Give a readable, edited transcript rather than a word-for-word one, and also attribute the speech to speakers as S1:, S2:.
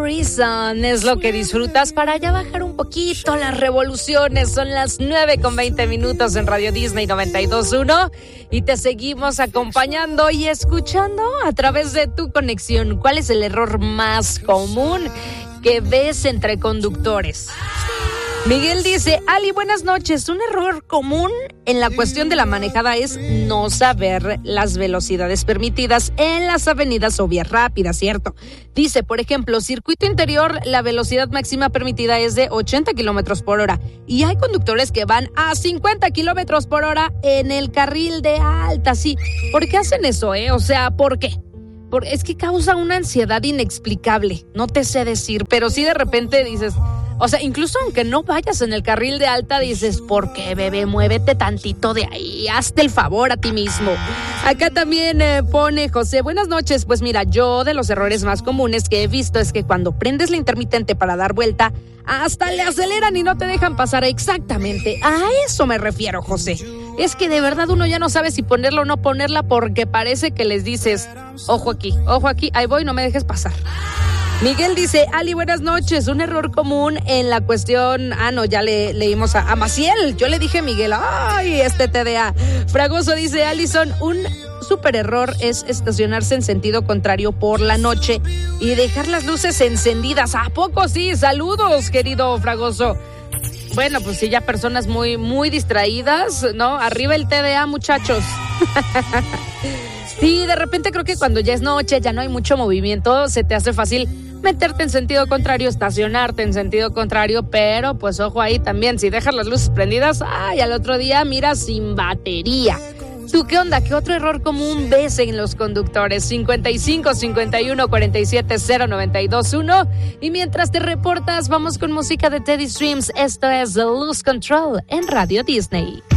S1: Reason es lo que disfrutas para ya bajar un poquito las revoluciones. Son las 9:20 en Radio Disney 92.1 y te seguimos acompañando y escuchando a través de tu conexión. ¿Cuál es el error más común que ves entre conductores? Miguel dice, Ali, buenas noches. Un error común en la cuestión de la manejada es no saber las velocidades permitidas en las avenidas o vías rápidas, ¿cierto? Dice, por ejemplo, circuito interior, la velocidad máxima permitida es de 80 kilómetros por hora y hay conductores que van a 50 kilómetros por hora en el carril de alta, sí. ¿Por qué hacen eso, O sea, ¿por qué? Porque es que causa una ansiedad inexplicable, no te sé decir, pero sí de repente dices... O sea, incluso aunque no vayas en el carril de alta, dices, ¿por qué, bebé? Muévete tantito de ahí, hazte el favor a ti mismo. Acá también pone José, buenas noches. Pues mira, yo de los errores más comunes que he visto es que cuando prendes la intermitente para dar vuelta, hasta le aceleran y no te dejan pasar. Exactamente, a eso me refiero, José. Es que de verdad uno ya no sabe si ponerla o no ponerla porque parece que les dices, ojo aquí, ahí voy, no me dejes pasar. Miguel dice, Ali, buenas noches. Un error común en la cuestión... ya leímos a Maciel. Yo le dije a Miguel, ¡ay, este TDA! Fragoso dice, Alison, un súper error es estacionarse en sentido contrario por la noche y dejar las luces encendidas. ¿A poco sí? Saludos, querido Fragoso. Bueno, pues sí, ya personas muy, muy distraídas, ¿no? Arriba el TDA, muchachos. Sí, de repente creo que cuando ya es noche, ya no hay mucho movimiento, se te hace fácil meterte en sentido contrario, estacionarte en sentido contrario, pero pues ojo ahí también, si dejas las luces prendidas, al otro día mira sin batería. ¿Tú qué onda? ¿Qué otro error común ves en los conductores? 55 51 47 0921. Y mientras te reportas, vamos con música de Teddy Streams. Esto es The Lose Control en Radio Disney.